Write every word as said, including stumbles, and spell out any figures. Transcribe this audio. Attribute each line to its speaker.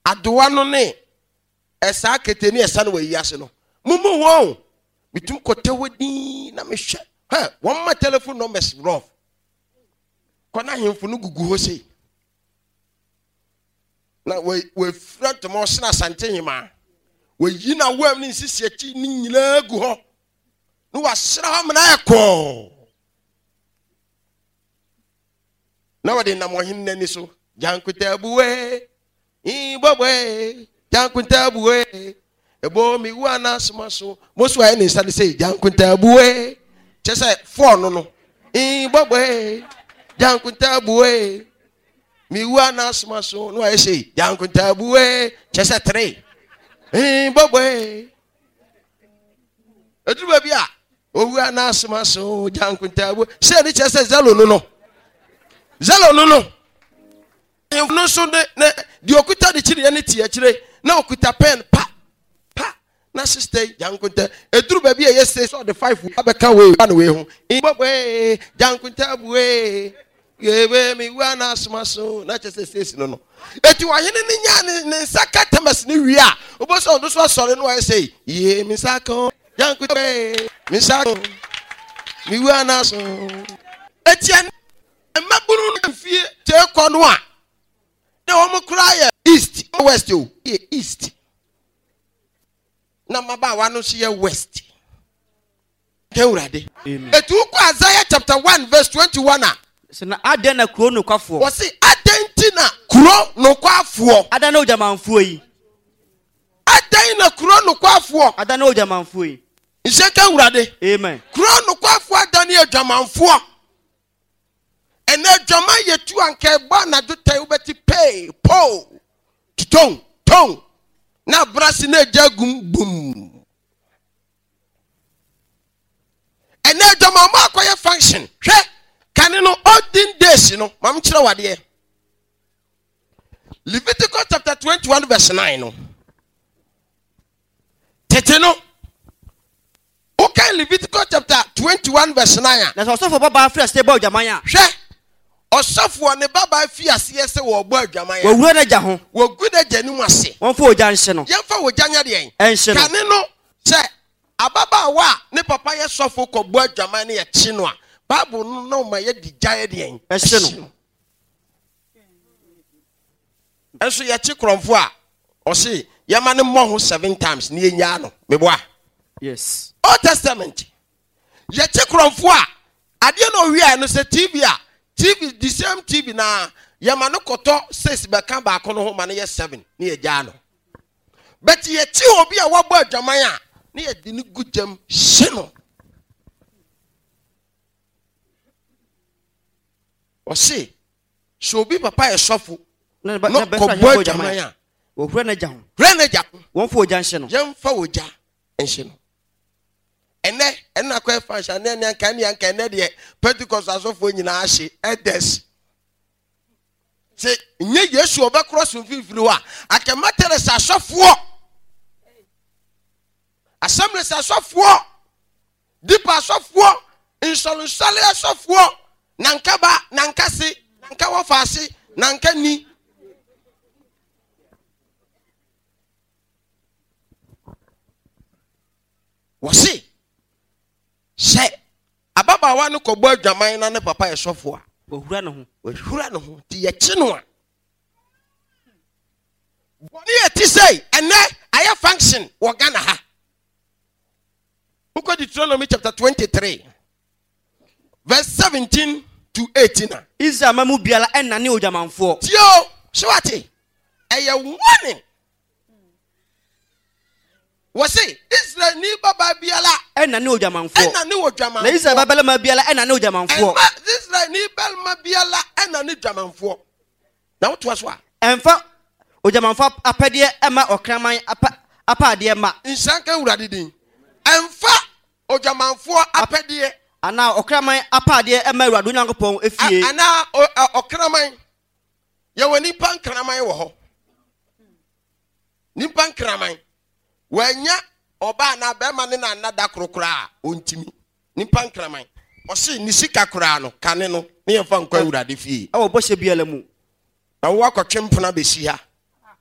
Speaker 1: adowa no ne esa keteni esa no wayi ase no mumu won bitum kotawadi na mehwe ha won ma telephone numbers rough kona hemfu no gugu ho sei na we we front mo sna sante hima we yi na wam ni sisi achi ni nyina gu ho no wa sra ha mna ekọ na wade na mo hin nani so jankuta buwe i bobwe jankuta buwe ebo mi wana smaso moso aye ni sane say jankuta buwe chese four no no i bobwe jankuta buwe mi wana smaso no aye say jankuta buwe chese three i bobwe edu ba bia owu ana smaso jankuta buwe say ni chese zero no no zero no no no so ne di okuta de chiri ene tie chire na okuta pen pa pa na sister jankunta eduru ba bia yes so the five abeka we na we ho ibobwe jankunta buwe yebe mi wana asmaso na chese sesi no no eti wa hene ne nya ne saka tamas ne wi a oboso ndo so sore no wa say ye mi saka jankunta mi saka mi wana so eti an maburu na fie te kono a na wo mkura east west o east na maba wa no so west kewurade etu ko Isaiah chapter one verse twenty-one a
Speaker 2: se na aden na kuro no kwafo
Speaker 1: wo se aden na kuro no kwafo
Speaker 2: adan na ojamanfo yi
Speaker 1: aden na kuro no kwafo
Speaker 2: adan na ojamanfo yi
Speaker 1: nse kewurade
Speaker 2: amen
Speaker 1: kuro no kwafo adan na ojamanfo ene jama yetu anke ba na dutai ubeti pay po ton ton na brasi na jagum bum ene jama ma akoye function hwe kan no olden days no mam kire wade Leviticus chapter twenty-one verse nine no tete no okay Leviticus chapter twenty-one verse nine
Speaker 2: na so for baba free stay boy jamanya
Speaker 1: hwe osafo ne baba fi ase se wo bo adwaman ya
Speaker 2: wo wura na ja ho
Speaker 1: wo gu na ja ni mu ase
Speaker 2: won fo oja nse no
Speaker 1: ye fa wo janya de en
Speaker 2: ense no
Speaker 1: kane no se ababa wa ne papa ye sofo ko bo adwaman ne ye chi no a bible no no ma ye digya de en
Speaker 2: ense no
Speaker 1: enso ye chi kromfo a o se ye ma ne mo ho seven times ne ye nya no meboa
Speaker 2: yes
Speaker 1: Old Testament ye chi kromfo a ade no wi a no se T V a T V the same T V na yama no koto six beka ba kono ho ma no ye seven ne ye gya no but ye ti obi a wabo adwaman a ne ye di ni gujam hye no o se so obi papa ye sofo
Speaker 2: na
Speaker 1: ba na ko bo adwaman a
Speaker 2: wo wura na ja ho
Speaker 1: wura na ja
Speaker 2: won fo oja nse no
Speaker 1: yem fa oja enhye no ene ena kwa function ne ne kan ne kan ne de Pentecost asofo nyina ahye edes se nye Yesu oba cross mfimfiri wa akematere sa asofo assembly sa asofo dipa asofo insolunsale asofo nankaba nankase nanka wofase nanka ni wose se ababa wa no kobo adwaman na ne papa ye sofo a
Speaker 2: wo hura no ho
Speaker 1: wo hura no ho ti ye chi no a boni e ti say ene aye function wo Ghana ha uko Deuteronomy chapter twenty-three verse seventeen to eighteen na
Speaker 2: Israel mamu biala enna ne ojamanfo
Speaker 1: tio so ati eye warning wase Israel ni baba biala
Speaker 2: enna ne ojamanfo
Speaker 1: enna ne ojamanfo
Speaker 2: na Israel babala ma biala enna ne ojamanfo
Speaker 1: Israel ni belma biala enna ne ojamanfo na wo to aso a
Speaker 2: emfa ojamanfo apede ema okraman apa apade ma
Speaker 1: nsanka urade din emfa ojamanfo apede
Speaker 2: ana okraman apade ema urade nyankopon efie
Speaker 1: ana okraman ye woni pan kraman wo ho ni pan kraman wanya oba na bema ne na nada krokra ontimi ni pan kraman o se ni sika kra no kane no ne yemfa nkwa urade fie
Speaker 2: awo bo hye biala mu
Speaker 1: na wo akotwe mpona besi ha